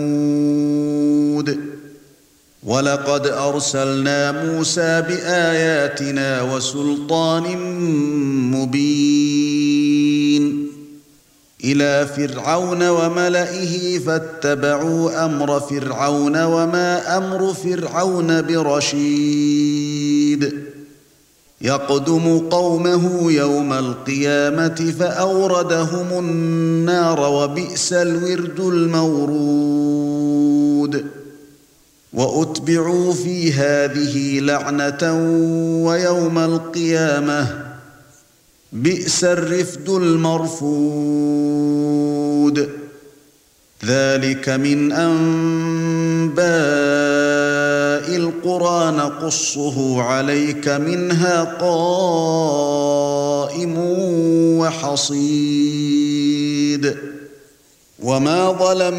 وَلَقَدْ أَرْسَلْنَا مُوسَى بِآيَاتِنَا وَسُلْطَانٍ مُبِينٍ إِلَى فِرْعَوْنَ وَمَلَئِهِ فَاتَّبَعُوا أَمْرَ فِرْعَوْنَ وَمَا أَمْرُ فِرْعَوْنَ بِرَشِيدٍ يَقْدُمُ قَوْمَهُ يَوْمَ الْقِيَامَةِ فَأَوْرَدَهُمُ النَّارَ وَبِئْسَ الْوِرْدُ الْمَوْرُودُ وَأُتْبِعُوا فِي هَذِهِ لَعْنَةً وَيَوْمَ الْقِيَامَةِ بِئْسَ الرِّفْدُ الْمَرْفُودُ ذَلِكَ مِنْ أَنْبَاءِ الْقُرَى نَقُصُّهُ عَلَيْكَ مِنْهَا قَائِمٌ وَحَصِيدٌ وَمَا ظَلَمْنَاهُمْ